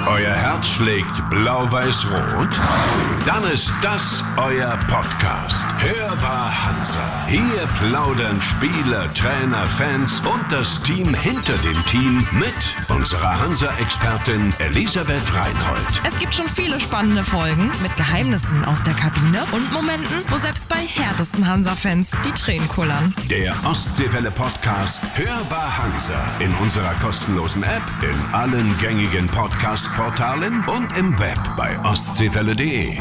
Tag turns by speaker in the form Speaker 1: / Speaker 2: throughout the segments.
Speaker 1: Euer Herz schlägt blau-weiß-rot? Dann ist das euer Podcast. Hörbar Hansa. Hier plaudern Spieler, Trainer, Fans und das Team hinter dem Team mit unserer Hansa-Expertin Elisabeth Reinhold.
Speaker 2: Es gibt schon viele spannende Folgen mit Geheimnissen aus der Kabine und Momenten, wo selbst bei härtesten Hansa-Fans die Tränen kullern.
Speaker 1: Der Ostseewelle-Podcast Hörbar Hansa in unserer kostenlosen App, in allen gängigen Podcast-Portalen und im Web bei ostseewelle.de.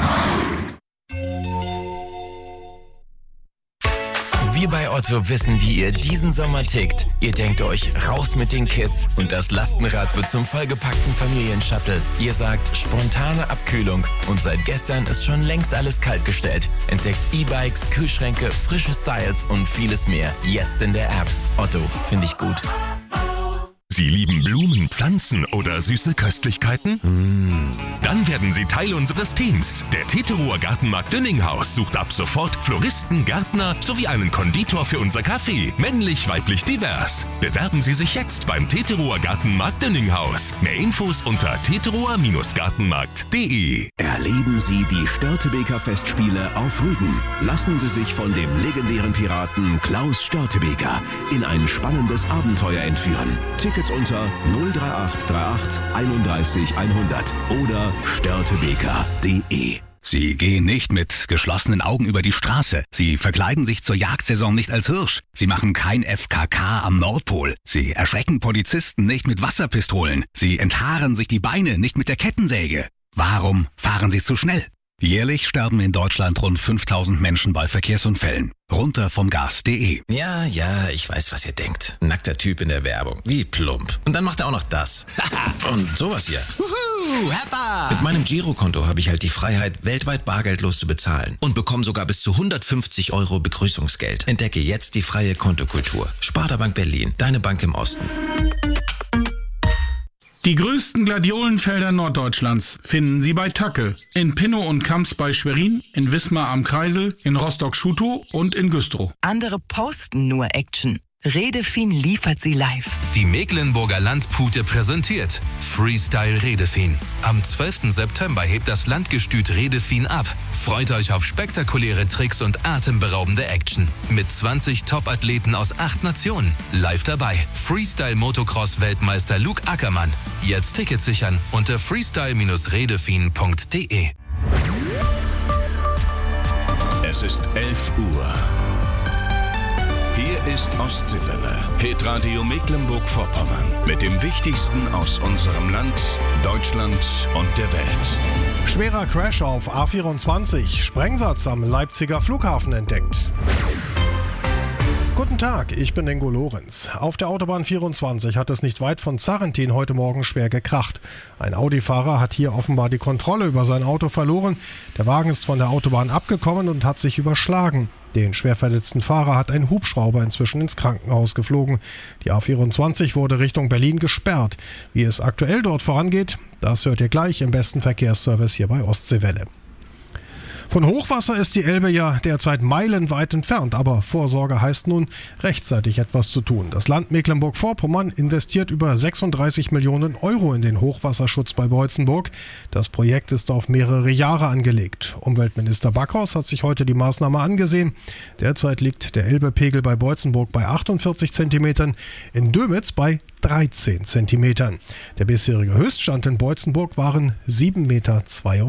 Speaker 3: Wir bei Otto wissen, wie ihr diesen Sommer tickt. Ihr denkt euch, raus mit den Kids und das Lastenrad wird zum vollgepackten Familienshuttle. Ihr sagt, spontane Abkühlung und seit gestern ist schon längst alles kaltgestellt. Entdeckt E-Bikes, Kühlschränke, frische Styles und vieles mehr. Jetzt in der App. Otto, finde ich gut.
Speaker 4: Sie lieben Blumen, Pflanzen oder süße Köstlichkeiten? Dann werden Sie Teil unseres Teams. Der Teterower Gartenmarkt Dünninghaus sucht ab sofort Floristen, Gärtner sowie einen Konditor für unser Café. Männlich, weiblich, divers. Bewerben Sie sich jetzt beim Teterower Gartenmarkt Dünninghaus. Mehr Infos unter teterower-gartenmarkt.de.
Speaker 5: Erleben Sie die Störtebeker Festspiele auf Rügen. Lassen Sie sich von dem legendären Piraten Klaus Störtebeker in ein spannendes Abenteuer entführen. Tickets unter 03838 31 100 oder störtebeker.de.
Speaker 6: Sie gehen nicht mit geschlossenen Augen über die Straße. Sie verkleiden sich zur Jagdsaison nicht als Hirsch. Sie machen kein FKK am Nordpol. Sie erschrecken Polizisten nicht mit Wasserpistolen. Sie enthaaren sich die Beine nicht mit der Kettensäge. Warum fahren Sie zu schnell? Jährlich sterben in Deutschland rund 5000 Menschen bei Verkehrsunfällen. Runter vom Gas.de.
Speaker 3: Ja, ich weiß, was ihr denkt. Nackter Typ in der Werbung. Wie plump. Und dann macht er auch noch das. Und sowas hier. Wuhu, Heppa! Mit meinem Girokonto habe ich halt die Freiheit, weltweit bargeldlos zu bezahlen. Und bekomme sogar bis zu 150 € Begrüßungsgeld. Entdecke jetzt die freie Kontokultur. Sparda Bank Berlin. Deine Bank im Osten.
Speaker 7: Die größten Gladiolenfelder Norddeutschlands finden Sie bei Tacke. In Pinnow und Kamps bei Schwerin, in Wismar am Kreisel, in Rostock-Schutow und in Güstrow.
Speaker 8: Andere posten nur Action. Redefin liefert sie live.
Speaker 9: Die Mecklenburger Landpute präsentiert Freestyle Redefin. Am 12. September hebt das Landgestüt Redefin ab. Freut euch auf spektakuläre Tricks und atemberaubende Action. Mit 20 Top-Athleten aus 8 Nationen. Live dabei Freestyle-Motocross-Weltmeister Luke Ackermann. Jetzt Tickets sichern unter freestyle-redefin.de.
Speaker 1: Es ist 11 Uhr. Hier ist Ostseewelle, Hitradio Mecklenburg-Vorpommern. Mit dem Wichtigsten aus unserem Land, Deutschland und der Welt.
Speaker 10: Schwerer Crash auf A24. Sprengsatz am Leipziger Flughafen entdeckt. Guten Tag, ich bin Ingo Lorenz. Auf der Autobahn 24 hat es nicht weit von Zarrentin heute Morgen schwer gekracht. Ein Audi-Fahrer hat hier offenbar die Kontrolle über sein Auto verloren. Der Wagen ist von der Autobahn abgekommen und hat sich überschlagen. Den schwer verletzten Fahrer hat ein Hubschrauber inzwischen ins Krankenhaus geflogen. Die A24 wurde Richtung Berlin gesperrt. Wie es aktuell dort vorangeht, das hört ihr gleich im besten Verkehrsservice hier bei Ostseewelle. Von Hochwasser ist die Elbe ja derzeit meilenweit entfernt, aber Vorsorge heißt nun, rechtzeitig etwas zu tun. Das Land Mecklenburg-Vorpommern investiert über 36 Millionen € in den Hochwasserschutz bei Beutzenburg. Das Projekt ist auf mehrere Jahre angelegt. Umweltminister Backhaus hat sich heute die Maßnahme angesehen. Derzeit liegt der Elbepegel bei Beutzenburg bei 48 cm, in Dömitz bei 13 cm. Der bisherige Höchststand in Beutzenburg waren 7,32 Meter.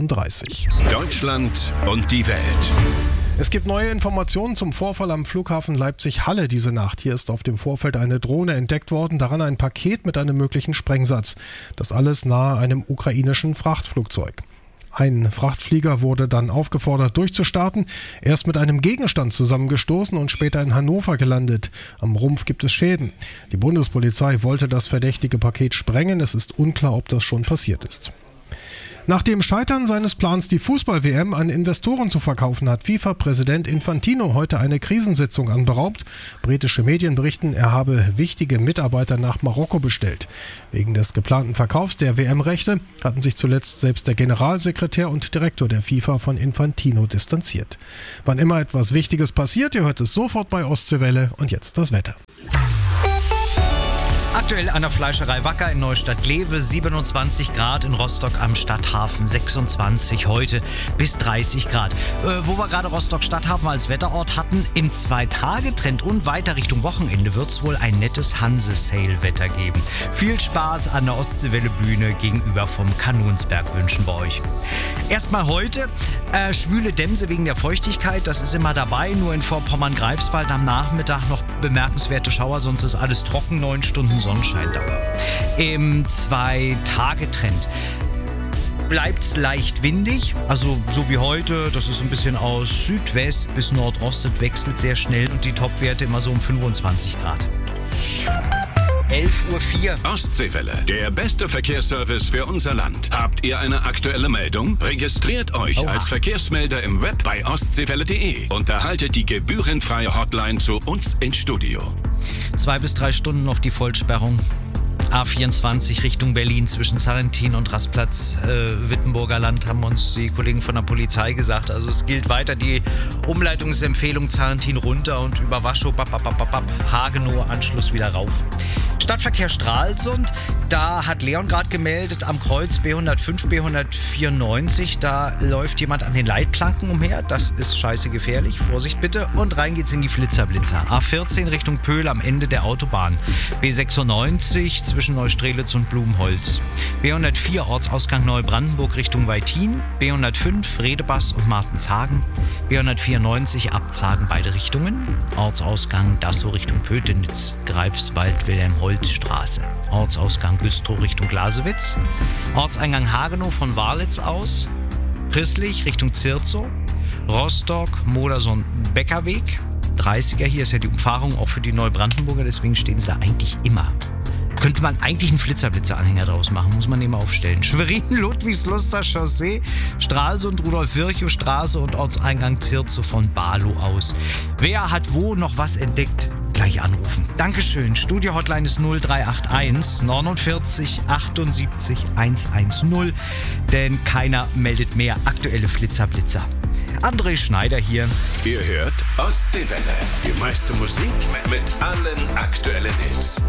Speaker 1: Deutschland und die Welt.
Speaker 10: Es gibt neue Informationen zum Vorfall am Flughafen Leipzig-Halle diese Nacht. Hier ist auf dem Vorfeld eine Drohne entdeckt worden, daran ein Paket mit einem möglichen Sprengsatz. Das alles nahe einem ukrainischen Frachtflugzeug. Ein Frachtflieger wurde dann aufgefordert durchzustarten, erst mit einem Gegenstand zusammengestoßen und später in Hannover gelandet. Am Rumpf gibt es Schäden. Die Bundespolizei wollte das verdächtige Paket sprengen. Es ist unklar, ob das schon passiert ist. Nach dem Scheitern seines Plans, die Fußball-WM an Investoren zu verkaufen, hat FIFA-Präsident Infantino heute eine Krisensitzung anberaumt. Britische Medien berichten, er habe wichtige Mitarbeiter nach Marokko bestellt. Wegen des geplanten Verkaufs der WM-Rechte hatten sich zuletzt selbst der Generalsekretär und Direktor der FIFA von Infantino distanziert. Wann immer etwas Wichtiges passiert, ihr hört es sofort bei Ostseewelle und jetzt das Wetter.
Speaker 11: Aktuell an der Fleischerei Wacker in Neustadt-Glewe 27 Grad, in Rostock am Stadthafen 26 heute bis 30 Grad. Wo wir gerade Rostock-Stadthafen als Wetterort hatten, im 2-Tage-Trend und weiter Richtung Wochenende wird es wohl ein nettes Hanse-Sale-Wetter geben. Viel Spaß an der Ostseewelle-Bühne gegenüber vom Kanonsberg wünschen wir euch. Erstmal heute, schwüle Dämse wegen der Feuchtigkeit, das ist immer dabei, nur in Vorpommern-Greifswald am Nachmittag noch bemerkenswerte Schauer, sonst ist alles trocken, 9 Stunden Sonnenscheindauer. Im 2-Tage-Trend bleibt es leicht windig, also so wie heute, das ist ein bisschen aus Südwest bis Nordost, wechselt sehr schnell und die Topwerte immer so um 25 Grad. 11:04 Uhr.
Speaker 1: Ostseewelle, der beste Verkehrsservice für unser Land. Habt ihr eine aktuelle Meldung? Registriert euch als Verkehrsmelder im Web bei ostseewelle.de und erhaltet die gebührenfreie Hotline zu uns ins Studio.
Speaker 11: 2 bis 3 Stunden noch die Vollsperrung. A24 Richtung Berlin zwischen Sarrentin und Rastplatz Wittenburger Land, haben uns die Kollegen von der Polizei gesagt. Also es gilt weiter die Umleitungsempfehlung Sarrentin runter und über Waschow, Hagenow, Anschluss wieder rauf. Stadtverkehr Stralsund, da hat Leon gerade gemeldet, am Kreuz B105, B194, da läuft jemand an den Leitplanken umher. Das ist scheiße gefährlich, Vorsicht bitte. Und rein geht's in die Flitzer-Blitzer. A14 Richtung Pöhl am Ende der Autobahn. B96 zwischen Neustrelitz und Blumenholz. B104 Ortsausgang Neubrandenburg Richtung Weitin. B105 Redebast und Martenshagen. B194 Abzagen beide Richtungen. Ortsausgang Dassow Richtung Pötenitz. Greifswald Wilhelm-Holz-Straße. Ortsausgang Güstrow Richtung Glasewitz. Ortseingang Hagenow von Warlitz aus. Prisslich Richtung Zirzow. Rostock, Modersohn-Beckerweg. 30er, hier ist ja die Umfahrung auch für die Neubrandenburger, deswegen stehen sie da eigentlich immer. Könnte man eigentlich einen Flitzer-Blitzer-Anhänger draus machen, muss man immer aufstellen. Schwerin, Ludwigsluster Chaussee, Stralsund, Rudolf-Virchow-Straße und Ortseingang Zirzow von Barlow aus. Wer hat wo noch was entdeckt? Gleich anrufen. Dankeschön. Studio-Hotline ist 0381 49 78 110, denn keiner meldet mehr aktuelle Flitzer-Blitzer. André Schneider hier.
Speaker 1: Ihr hört Ostseewelle, die meiste Musik mit allen aktuellen Hits.